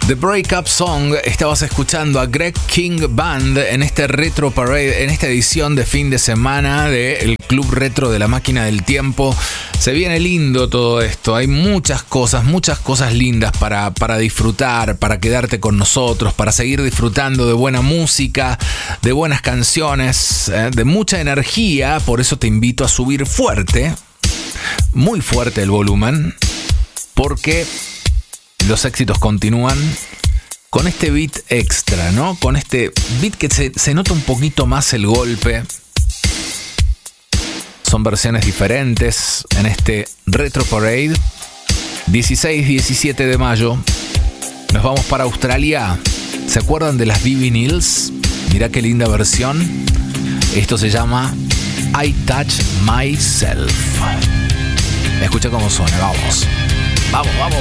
The Breakup Song. Estabas escuchando a Greg King Band en este Retro Parade, en esta edición de fin de semana del Club Retro de la Máquina del Tiempo. Se viene lindo todo esto. Hay muchas cosas lindas para disfrutar, para quedarte con nosotros, para seguir disfrutando de buena música, de buenas canciones, de mucha energía. Por eso te invito a subir fuerte, muy fuerte el volumen, porque los éxitos continúan con este beat extra, ¿no? Con este beat que se nota un poquito más el golpe. Son versiones diferentes en este Retro Parade. 16-17 de mayo. Nos vamos para Australia. ¿Se acuerdan de las BB Nils? Mirá qué linda versión. Esto se llama I Touch Myself. Escucha cómo suena, vamos. Vamos, vamos.